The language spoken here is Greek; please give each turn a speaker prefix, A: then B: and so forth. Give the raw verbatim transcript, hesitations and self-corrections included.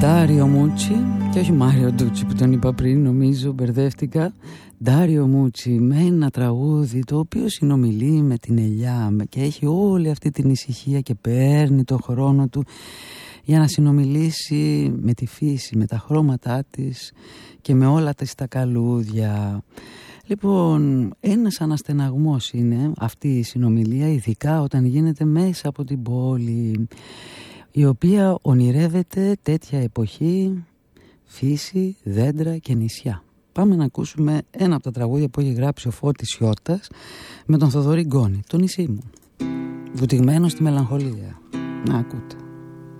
A: Ντάριο Μούτσι, και όχι Μάριο Ντούτσι που τον είπα πριν, νομίζω μπερδεύτηκα. Ντάριο Μούτσι με ένα τραγούδι το οποίο συνομιλεί με την ελιά και έχει όλη αυτή την ησυχία και παίρνει το χρόνο του για να συνομιλήσει με τη φύση, με τα χρώματά της και με όλα τα καλούδια. Λοιπόν, ένας αναστεναγμός είναι αυτή η συνομιλία, ειδικά όταν γίνεται μέσα από την πόλη, η οποία ονειρεύεται τέτοια εποχή, φύση, δέντρα και νησιά. Πάμε να ακούσουμε ένα από τα τραγούδια που έχει γράψει ο Φώτης Ιώτας με τον Θοδωρή Γκόνη, το νησί μου, βουτυγμένο στη μελαγχολία. Να ακούτε.